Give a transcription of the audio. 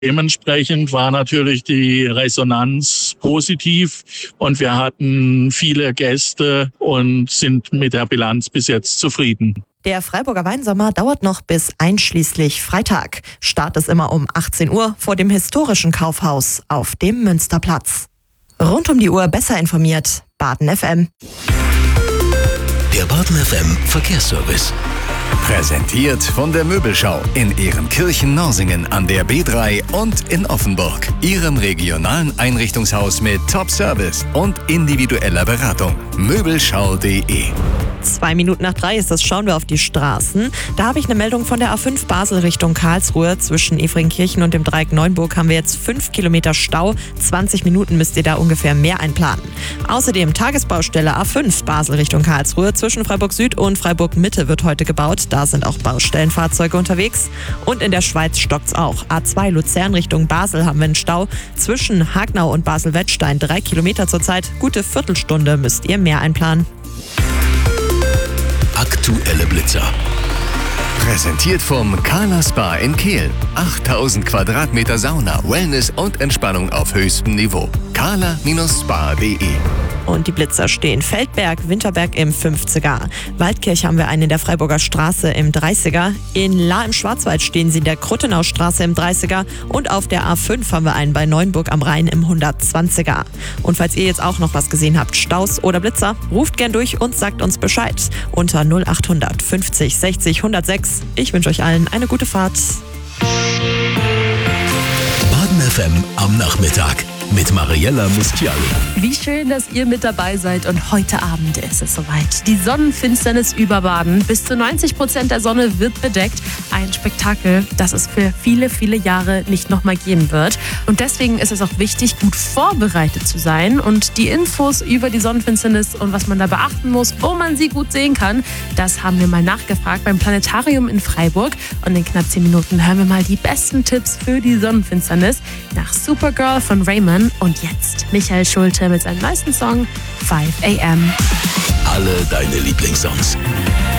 Dementsprechend war natürlich die Resonanz positiv und wir hatten viele Gäste und sind mit der Bilanz bis jetzt zufrieden. Der Freiburger Weinsommer dauert noch bis einschließlich Freitag. Start ist immer um 18 Uhr vor dem historischen Kaufhaus auf dem Münsterplatz. Rund um die Uhr besser informiert, Baden FM. Der Baden FM Verkehrsservice. Präsentiert von der Möbelschau in Ehrenkirchen-Norsingen an der B3 und in Offenburg. Ihrem regionalen Einrichtungshaus mit Top-Service und individueller Beratung. Möbelschau.de. 2 Minuten nach 3 ist das, schauen wir auf die Straßen. Da habe ich eine Meldung von der A5 Basel Richtung Karlsruhe. Zwischen Efringkirchen und dem Dreieck Neuenburg haben wir jetzt 5 Kilometer Stau. 20 Minuten müsst ihr da ungefähr mehr einplanen. Außerdem Tagesbaustelle A5 Basel Richtung Karlsruhe. Zwischen Freiburg Süd und Freiburg Mitte wird heute gebaut. Da sind auch Baustellenfahrzeuge unterwegs. Und in der Schweiz stockt's auch. A2 Luzern Richtung Basel haben wir einen Stau. Zwischen Hagnau und Basel-Wettstein 3 Kilometer zurzeit. Gute Viertelstunde müsst ihr mehr einplanen. Aktuelle Blitzer. Präsentiert vom Carla Spa in Kehl. 8000 Quadratmeter Sauna, Wellness und Entspannung auf höchstem Niveau. carla-spa.de. Und die Blitzer stehen Feldberg, Winterberg im 50er. Waldkirch haben wir einen in der Freiburger Straße im 30er. In Lahr im Schwarzwald stehen sie in der Kruttenaustraße im 30er. Und auf der A5 haben wir einen bei Neuenburg am Rhein im 120er. Und falls ihr jetzt auch noch was gesehen habt, Staus oder Blitzer, ruft gern durch und sagt uns Bescheid. Unter 0800 50 60 106. Ich wünsche euch allen eine gute Fahrt. Baden FM am Nachmittag. Mit Mariella Mustiali. Wie schön, dass ihr mit dabei seid und heute Abend ist es soweit. Die Sonnenfinsternis über Baden. Bis zu 90% der Sonne wird bedeckt. Ein Spektakel, das es für viele, viele Jahre nicht nochmal geben wird. Und deswegen ist es auch wichtig, gut vorbereitet zu sein. Und die Infos über die Sonnenfinsternis und was man da beachten muss, wo man sie gut sehen kann, das haben wir mal nachgefragt beim Planetarium in Freiburg. Und in knapp 10 Minuten hören wir mal die besten Tipps für die Sonnenfinsternis nach Supergirl von Raymond. Und jetzt Michael Schulte mit seinem neuesten Song 5 AM. Alle deine Lieblingssongs.